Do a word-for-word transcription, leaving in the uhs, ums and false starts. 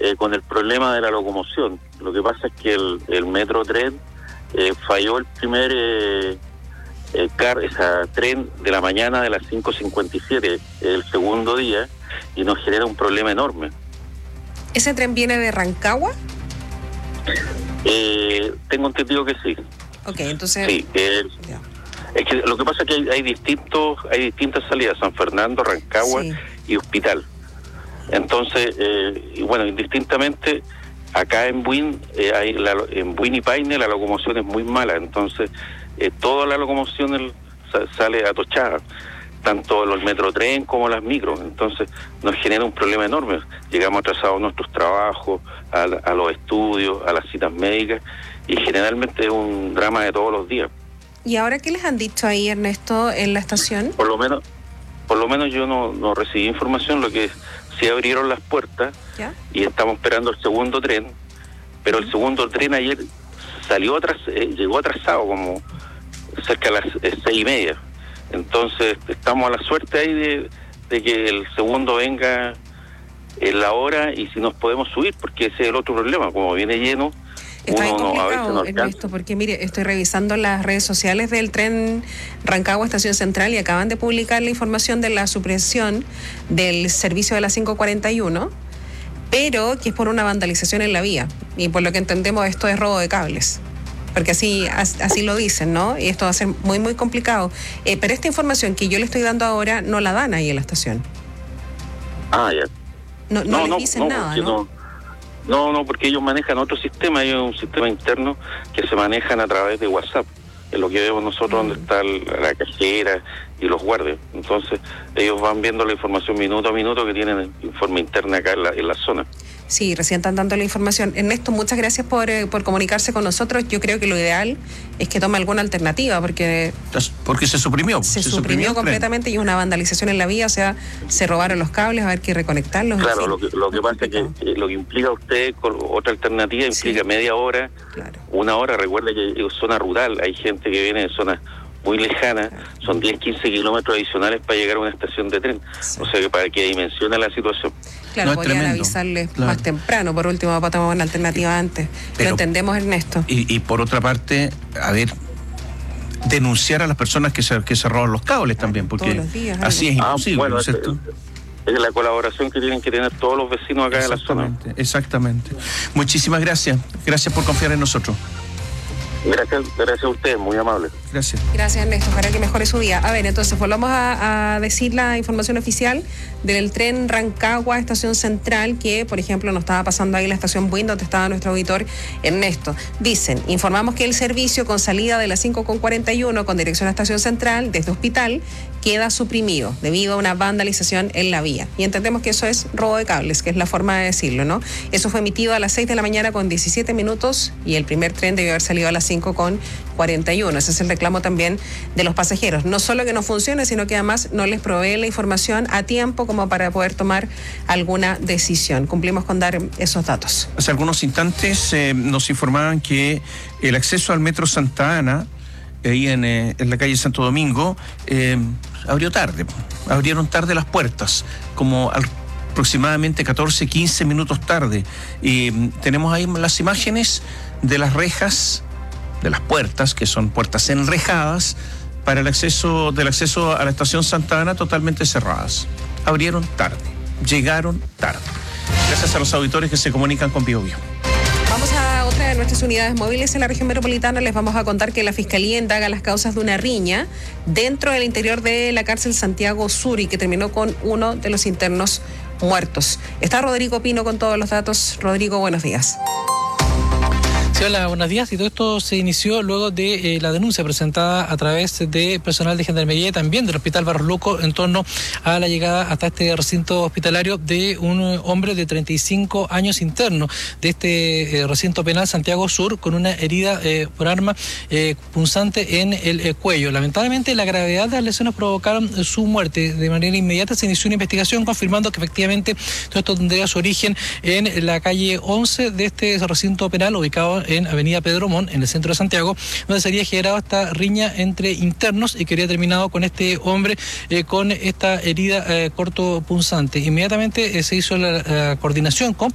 eh, con el problema de la locomoción. Lo que pasa es que el, el metro tren eh, falló el primer eh, eh, car, esa, tren de la mañana de las cinco cincuenta y siete, el segundo día, y nos genera un problema enorme. ¿Ese tren viene de Rancagua? Eh, tengo entendido que sí. Ok, entonces... Sí, eh, es que lo que pasa es que hay, hay distintos, hay distintas salidas, San Fernando, Rancagua sí. y Hospital. Entonces, eh, y bueno, indistintamente, acá en Buin, eh, hay la, en Buin y Paine la locomoción es muy mala, entonces eh, toda la locomoción el, sa, sale atochada, tanto los metrotren como las micros, entonces nos genera un problema enorme. Llegamos atrasados a nuestros trabajos, a, a los estudios, a las citas médicas, y generalmente es un drama de todos los días. ¿Y ahora qué les han dicho ahí, Ernesto, en la estación? Por lo menos, por lo menos yo no, no recibí información, lo que sí abrieron las puertas. ¿Ya? Y estamos esperando el segundo tren, pero uh-huh. el segundo tren ayer salió atras, eh, llegó atrasado como cerca de las eh, seis y media. Entonces estamos a la suerte ahí de, de que el segundo venga en la hora y si nos podemos subir, porque ese es el otro problema, como viene lleno. Está bien Uno, complicado, no, Ernesto, porque mire, estoy revisando las redes sociales del tren Rancagua Estación Central y acaban de publicar la información de la supresión del servicio de la cinco cuarenta y uno, pero que es por una vandalización en la vía. Y por lo que entendemos esto es robo de cables, porque así, así lo dicen, ¿no? Y esto va a ser muy, muy complicado. Eh, pero esta información que yo le estoy dando ahora no la dan ahí en la estación. Ah, ya. No, no, no les no, dicen no, nada, ¿no? no. No, no, porque ellos manejan otro sistema, hay un sistema interno que se manejan a través de WhatsApp, es lo que vemos nosotros, mm. donde está el, la cajera y los guardias. Entonces, ellos van viendo la información minuto a minuto que tienen informe interna acá en la, en la zona. Sí, recién están dando la información. Ernesto, muchas gracias por, eh, por comunicarse con nosotros. Yo creo que lo ideal es que tome alguna alternativa, porque... Porque se suprimió. Se, se suprimió, suprimió completamente y es una vandalización en la vía, o sea, se robaron los cables, va a haber que reconectarlos. Claro, en fin, lo que, lo que pasa es que eh, lo que implica usted con otra alternativa implica sí. media hora, claro. una hora. Recuerde que es zona rural, hay gente que viene de zonas muy lejanas, claro. son diez, quince kilómetros adicionales para llegar a una estación de tren, sí. o sea que para que dimensione la situación. Claro, no podrían tremendo. avisarles claro. más temprano, por último, para tomar una alternativa antes. Pero, lo entendemos, Ernesto. Y, y por otra parte, a ver, denunciar a las personas que se, que se roban los cables también, porque todos los días, así es imposible, ah, bueno, ¿no es cierto? Es, es la colaboración que tienen que tener todos los vecinos acá de la zona. Exactamente. Muchísimas gracias. Gracias por confiar en nosotros. Gracias, gracias a ustedes, muy amable. Gracias. Gracias, Ernesto, para que mejore su día. A ver, entonces volvamos a, a decir la información oficial del tren Rancagua Estación Central, que, por ejemplo, nos estaba pasando ahí la estación Buin, donde estaba nuestro auditor Ernesto. Dicen, informamos que el servicio con salida de las cinco cuarenta y uno con dirección a Estación Central, desde Hospital, queda suprimido debido a una vandalización en la vía. Y entendemos que eso es robo de cables, que es la forma de decirlo, ¿no? Eso fue emitido a las seis de la mañana con diecisiete minutos y el primer tren debió haber salido a las cinco con cuarenta y uno. Ese es el reclamo también de los pasajeros. No solo que no funcione, sino que además no les provee la información a tiempo como para poder tomar alguna decisión. Cumplimos con dar esos datos. Hace algunos instantes eh, nos informaban que el acceso al Metro Santa Ana, ahí en, eh, en la calle Santo Domingo, eh, abrió tarde. Abrieron tarde las puertas, como al aproximadamente catorce, quince minutos tarde. Y eh, tenemos ahí las imágenes de las rejas, de las puertas, que son puertas enrejadas, para el acceso, del acceso a la estación Santa Ana totalmente cerradas. Abrieron tarde, llegaron tarde. Gracias a los auditores que se comunican con Bio Bio. Vamos a otra de nuestras unidades móviles en la región metropolitana. Les vamos a contar que la Fiscalía indaga las causas de una riña dentro del interior de la cárcel Santiago Sur y que terminó con uno de los internos muertos. Está Rodrigo Pino con todos los datos. Rodrigo, buenos días. Sí, hola, buenos días. Y todo esto se inició luego de eh, la denuncia presentada a través de personal de Gendarmería y también del Hospital Barros Luco en torno a la llegada hasta este recinto hospitalario de un hombre de treinta y cinco años interno de este eh, recinto penal Santiago Sur con una herida eh, por arma eh, punzante en el eh, cuello. Lamentablemente, la gravedad de las lesiones provocaron su muerte. De manera inmediata se inició una investigación confirmando que efectivamente todo esto tendría su origen en la calle once de este recinto penal ubicado en Avenida Pedro Montt, en el centro de Santiago, donde se había generado esta riña entre internos y que había terminado con este hombre eh, con esta herida eh, cortopunzante. Inmediatamente eh, se hizo la, la coordinación con